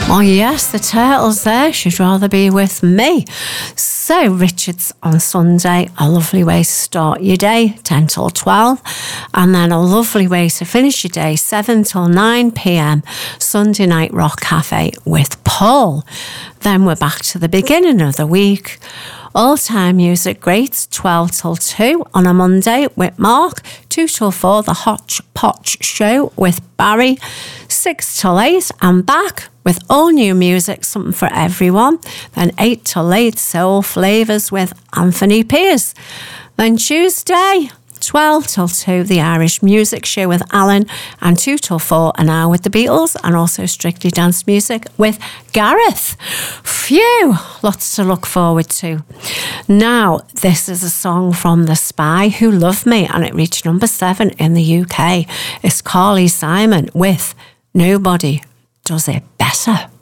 Oh yes, the Turtles there. She'd rather be with me. So Richards on Sunday, a lovely way to start your day, 10 till 12. And then a lovely way to finish your day, 7 till 9 p.m. Sunday Night Rock Cafe with Paul. Then we're back to the beginning of the week. All-time music greats, 12 till 2 on a Monday with Mark, 2 till 4, the Hodgepodge Show with Barry, 6 till 8, I'm back with all new music, something for everyone. Then 8 till 8, Soul Flavours with Anthony Pierce. Then Tuesday, 12 till 2, the Irish Music Show with Alan, and 2 till 4, an hour with the Beatles, and also Strictly Dance Music with Gareth. Phew, lots to look forward to. Now, this is a song from The Spy Who Loved Me, and it reached number 7 in the UK. It's Carly Simon with Nobody Does It Better.